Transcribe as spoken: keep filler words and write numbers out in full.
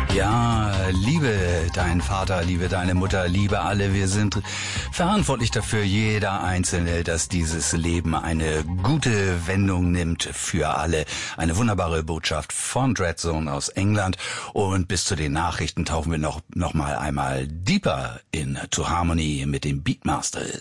Ja, liebe deinen Vater, liebe deine Mutter, liebe alle. Wir sind verantwortlich dafür, jeder Einzelne, dass dieses Leben eine gute Wendung nimmt für alle. Eine wunderbare Botschaft von Dreadzone aus England. Und bis zu den Nachrichten tauchen wir noch, noch mal einmal deeper into Harmony mit dem Beatmaster.